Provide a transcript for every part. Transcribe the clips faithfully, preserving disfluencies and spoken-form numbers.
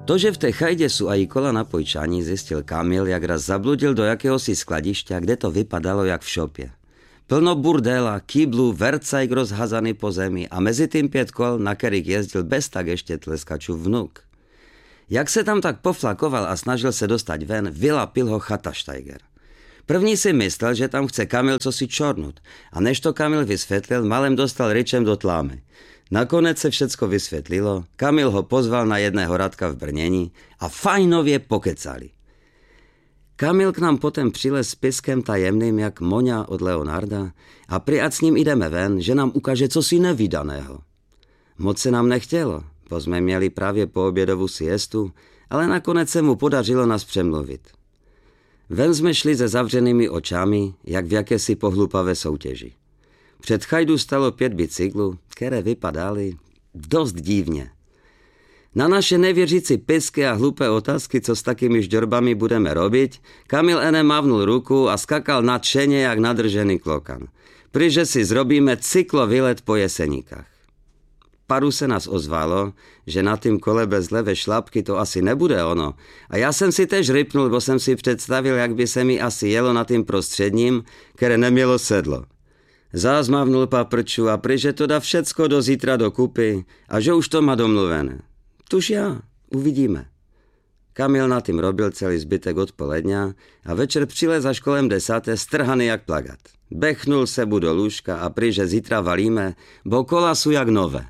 To, že v té chajdě sú aj kola na pojčaní, zistil Kamil, jak raz zabludil do jakéhosi skladišťa, kde to vypadalo jak v šopě. Plno burdela, kýblu, vercajk rozhazaný po zemi a mezi tým pět kol, na kterých jezdil bez tak ještě tleskačů vnuk. Jak se tam tak poflakoval a snažil se dostať ven, vylapil ho Chataštajger. První si myslel, že tam chce Kamil cosi čornut a než to Kamil vysvětlil, malem dostal ryčem do tlámy. Nakonec se všecko vysvětlilo, Kamil ho pozval na jedného Radka v brnění a fajnově pokecali. Kamil k nám potom přilez s piskem tajemným jak Moňa od Leonarda a priať s ním ideme ven, že nám ukáže cosi nevídaného. Moc se nám nechtělo, bo jsme měli právě po obědovu siestu, ale nakonec se mu podařilo nás přemluvit. Ven jsme šli se zavřenými očami, jak v jakési pohlupavé soutěži. Před chajdu stalo pět bicyklů, které vypadaly dost divně. Na naše nevěřící pisky a hlupé otázky, co s takými žďorbami budeme robiť, Kamil ene mávnul ruku a skakal nadšeně jak nadržený klokan. Pryže si zrobíme cyklovýlet po Jeseníkách. Paru se nás ozvalo, že na tým kole bez levé šlapky to asi nebude ono. A já jsem si tež rypnul, bo jsem si představil, jak by se mi asi jelo na tým prostředním, které nemělo sedlo. Zás mávnul paprču a pryže to dá všecko do zítra do kupy a že už to má domluvené. Tuž já, uvidíme. Kamil na tým robil celý zbytek odpoledňa a večer přilez až kolem desáté strhaný jak plagat. Bechnul sebu do lůžka a pryže zítra valíme, bo kola sú jak nové.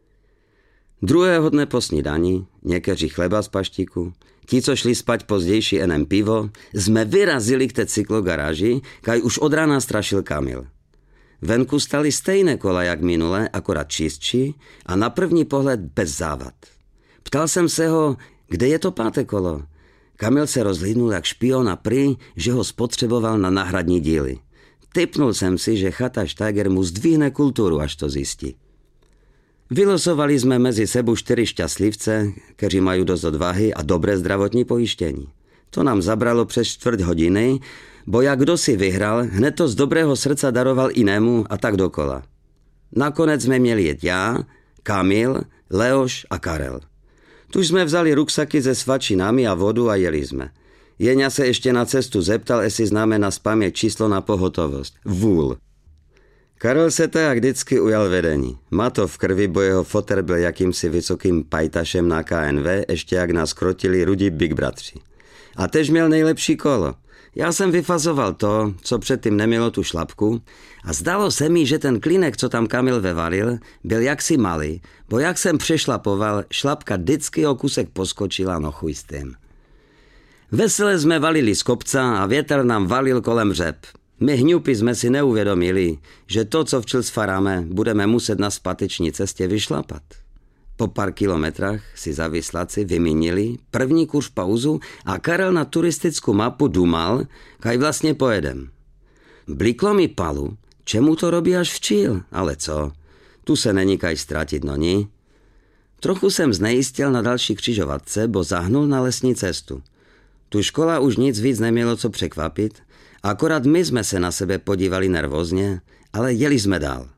Druhého dne po snídani, někeří chleba z paštíku, ti, co šli spať pozdější enem pivo, jsme vyrazili k té cyklogaráži, kaj už od rána strašil Kamil. Venku stali stejné kola jak minule, akorát čistší a na první pohled bez závad. Ptal jsem se ho, kde je to páté kolo. Kamil se rozhlídnul jak špion a prý, že ho spotřeboval na náhradní díly. Tipnul jsem si, že Chataštajger mu zdvihne kulturu, až to zjistí. Vylosovali jsme mezi sebou čtyři šťastlivce, kteří mají dost odvahy a dobré zdravotní pojištění. To nám zabralo přes čtvrt hodiny, bo jak kdo si vyhral, hned to z dobrého srdca daroval jinému a tak dokola. Nakonec jsme měli jet já, Kamil, Leoš a Karel. Tuž jsme vzali ruksaky se svačinami a vodu a jeli jsme. Jeňa se ještě na cestu zeptal, jestli známe na spaměť číslo na pohotovost. Vůl. Karel se tak jak vždycky ujal vedení. Má to v krvi, bo jeho foter byl jakýmsi vysokým pajtašem na K N V, ještě jak nás krotili rudí Big Bratři. A tež měl nejlepší kolo. Já jsem vyfazoval to, co předtím nemělo tu šlapku a zdalo se mi, že ten klínek, co tam Kamil vevalil, byl jaksi malý, bo jak jsem přešlapoval, šlapka vždycky o kusek poskočila, no chuj s tím. Vesele jsme valili z kopca a větr nám valil kolem řep. My hňupy jsme si neuvědomili, že to, co včel sfaráme, budeme muset na spateční cestě vyšlapat. Po pár kilometrách si zavislaci vymínili první kurz pauzu a Karel na turistickou mapu dumal, kaj vlastně pojedem. Bliklo mi palu, čemu to robí až včil, ale co, tu se není kaj ztratit, no ni. Trochu jsem znejistil na další křižovatce, bo zahnul na lesní cestu. Tu škola už nic víc nemělo co překvapit, akorát my jsme se na sebe podívali nervózně, ale jeli jsme dál.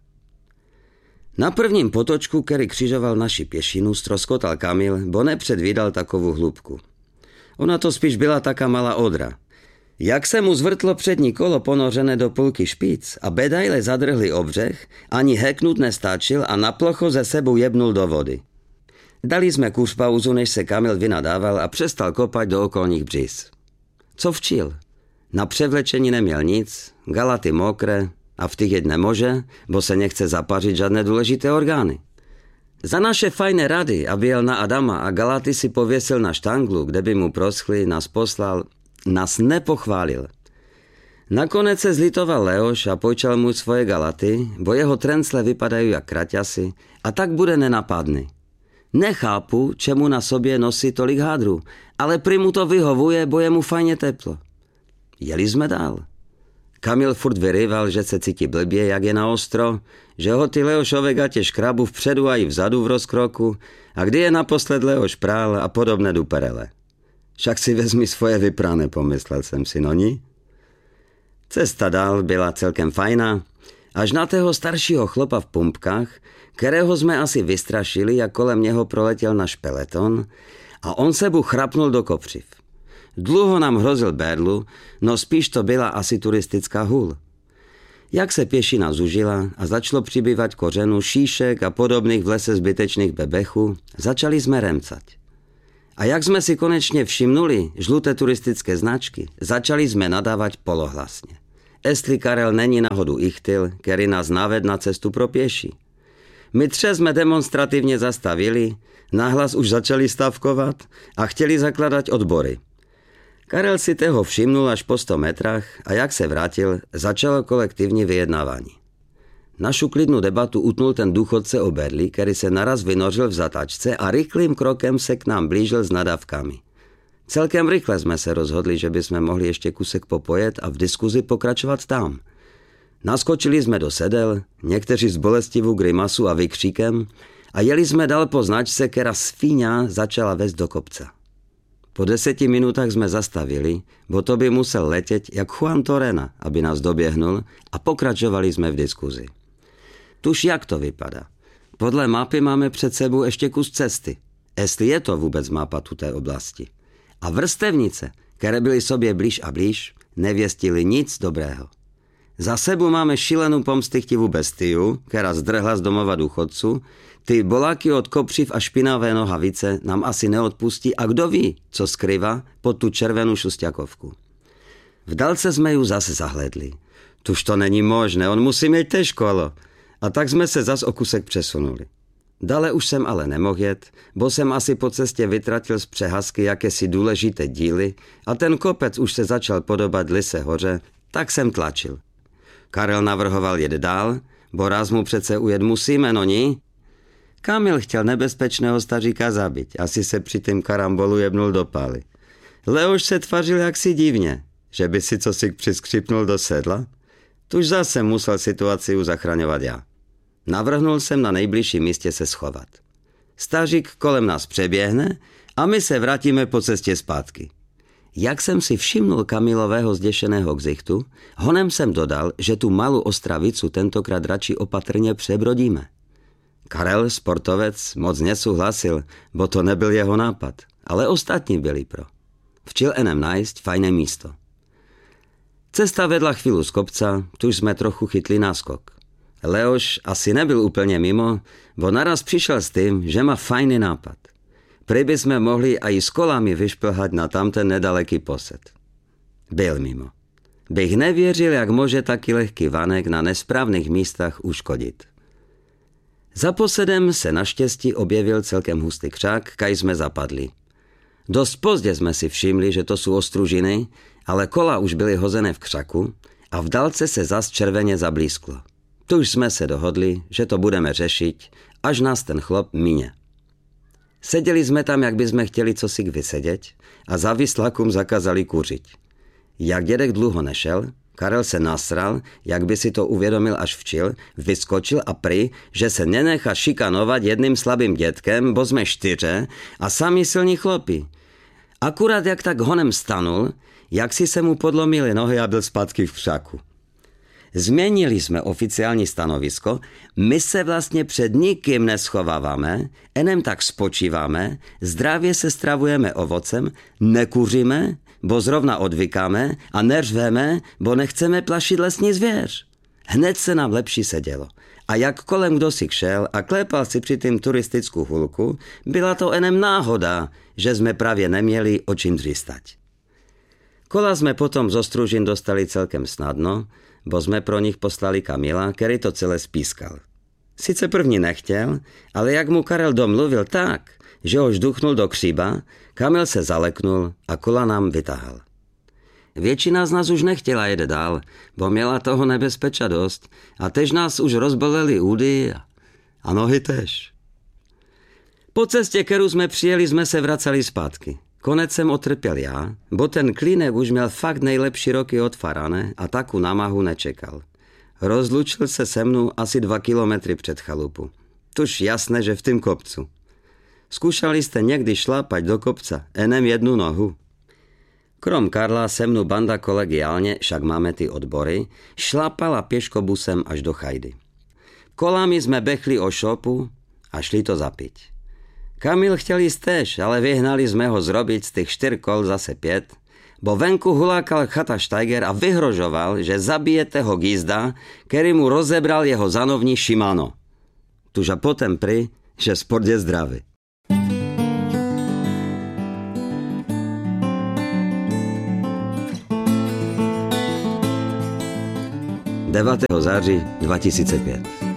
Na prvním potočku, který křižoval naši pěšinu, stroskotal Kamil, bo nepředvídal takovou hlubku. Ona to spíš byla taká malá odra. Jak se mu zvrtlo přední kolo ponořené do půlky špic a bedajle zadrhli obřeh, ani heknut nestáčil a na plocho ze sebou jebnul do vody. Dali jsme kurz pauzu, než se Kamil vynadával a přestal kopat do okolních břiz. Co včil? Na převlečení neměl nic, galaty mokré a v těch jet nemůže, bo se nechce zapařit žádné důležité orgány. Za naše fajné rady, aby jel na Adama a galaty si pověsil na štanglu, kde by mu proschli, nás poslal, nás nepochválil. Nakonec se zlitoval Leoš a pojčal mu svoje galaty, bo jeho trencle vypadají jak kraťasy a tak bude nenapadný. Nechápu, čemu na sobě nosí tolik hádrů, ale prý mu to vyhovuje, bo je mu fajně teplo. Jeli jsme dál. Kamil furt vyrýval, že se cítí blbě, jak je na ostro, že ho ty Leošové gatě škrabu vpředu a i vzadu v rozkroku a kdy je naposled Leoš prál a podobné duperele. Však si vezmi svoje vyprané, pomyslel jsem si, no ni? Cesta dál byla celkem fajná, až na tého staršího chlopa v pumpkách, kterého jsme asi vystrašili, jak kolem něho proletěl náš peleton a on sebu chrapnul do kopřiv. Dlouho nám hrozil berlu, no spíš to byla asi turistická hůl. Jak se pěšina zužila a začalo přibývat kořenů, šíšek a podobných v lese zbytečných bebechů, začali jsme remcať. A jak jsme si konečně všimnuli žluté turistické značky, začali jsme nadávat polohlasně. Jestli Karel není náhodu ichtyl, který nás naved na cestu pro pěší. My tři jsme demonstrativně zastavili, nahlas už začali stavkovat a chtěli zakladať odbory. Karel si toho všimnul až po sto metrách a jak se vrátil, začalo kolektivní vyjednávání. Našu klidnou debatu utnul ten důchodce o berli, který se naraz vynořil v zatačce a rychlým krokem se k nám blížil s nadávkami. Celkem rychle jsme se rozhodli, že bychom mohli ještě kusek popojet a v diskuzi pokračovat tam. Naskočili jsme do sedel, někteří s bolestivou grimasu a vykříkem a jeli jsme dal po značce, která svíňa začala vést do kopca. Po deseti minutách jsme zastavili, bo to by musel letět jak Juan Torena, aby nás doběhnul a pokračovali jsme v diskuzi. Tuž jak to vypadá? Podle mapy máme před sebou ještě kus cesty. Jestli je to vůbec mapa tuté oblasti. A vrstevnice, které byly sobě blíž a blíž, nevěstily nic dobrého. Za sebou máme šílenou pomstychtivou bestiu, která zdrhla z domova důchodců. Ty boláky od kopřiv a špinavé nohavice nám asi neodpustí a kdo ví, co skryvá pod tu červenou šusťakovku. V dálce jsme ju zase zahledli. Tuž to není možné, on musí mít tež kolo. A tak jsme se zas o kusek přesunuli. Dále už jsem ale nemohl jet, bo jsem asi po cestě vytratil z přehazky jakési důležité díly a ten kopec už se začal podobat Lise hoře, tak jsem tlačil. Karel navrhoval jet dál, bo raz mu přece ujet musíme, no ní? Kamil chtěl nebezpečného staříka zabít, asi se při tým karambolu jebnul do pály. Leoš se tvařil jaksi divně, že by si cosi přiskřipnul do sedla. Tuž zase musel situaci zachraňovat já. Navrhnul jsem na nejbližším místě se schovat. Stařík kolem nás přeběhne a my se vrátíme po cestě zpátky. Jak jsem si všimnul Kamilového zděšeného ksichtu, honem jsem dodal, že tu malou ostravicu tentokrát radši opatrně přebrodíme. Karel, sportovec, moc nesouhlasil, bo to nebyl jeho nápad, ale ostatní byli pro. Včil enem najít fajné místo. Cesta vedla chvíli z kopca, tuž jsme trochu chytli náskok. Leoš asi nebyl úplně mimo, bo naraz přišel s tím, že má fajný nápad. Prý by jsme mohli aj s kolami vyšplhat na tamten nedaleký posed. Byl mimo. Bych nevěřil, jak může taky lehký vanek na nesprávných místech uškodit. Za posedem se naštěstí objevil celkem hustý křák, kaj jsme zapadli. Dost pozdě jsme si všimli, že to jsou ostružiny, ale kola už byly hozené v křaku a v dálce se zas červeně zablísklo. Tuž jsme se dohodli, že to budeme řešit, až nás ten chlop míně. Seděli jsme tam, jak bychom chtěli cosi vysedět a za vyslakum zakázali kuřit. Jak dědek dlouho nešel, Karel se nasral, jak by si to uvědomil až včil, vyskočil a prý, že se nenechá šikanovat jedným slabým dětkem, bo jsme čtyře a sami silní chlopi. Akurát jak tak honem stanul, jak si se mu podlomily nohy a byl zpátky v křaku. Změnili jsme oficiální stanovisko, my se vlastně před nikým neschováváme, enem tak spočíváme, zdravě se stravujeme ovocem, nekuříme, bo zrovna odvykáme a neřveme, bo nechceme plašit lesní zvěř. Hned se nám lepší sedělo. A jak kolem kdo si kšel a klepal si při tým turistickou hulku, byla to enem náhoda, že jsme právě neměli o čím dřístať. Kola jsme potom z ostružin dostali celkem snadno, bo jsme pro nich poslali Kamila, který to celé spískal. Sice první nechtěl, ale jak mu Karel domluvil tak, že ho žduchnul do kříba, Kamil se zaleknul a kola nám vytahal. Většina z nás už nechtěla jet dál, bo měla toho nebezpeča dost a tež nás už rozbolely údy a, a nohy tež. Po cestě, kterou jsme přijeli, jsme se vraceli zpátky. Konec jsem otrpěl já, bo ten klínek už měl fakt nejlepší roky od Farane a taku námahu nečekal. Rozlučil se se mnou asi dva kilometry před chalupu. Tuž jasné, že v tým kopcu. Zkoušeli jste někdy šlápať do kopca, enem jednu nohu? Krom Karla se mnou banda kolegiálně, však máme ty odbory, šlápala pěškobusem až do chajdy. Kolami jsme bechli o šopu a šli to zapiť. Kamil chtěl ísť tež, ale vyhnali sme ho zrobiť z tých štyr kol zase päť, bo venku hulákal chata Steiger a vyhrožoval, že zabije toho gizda, ktorý mu rozebral jeho zanovní Shimano. Tuža potom pri, že sport je zdravý. devátého září dva tisíce päť.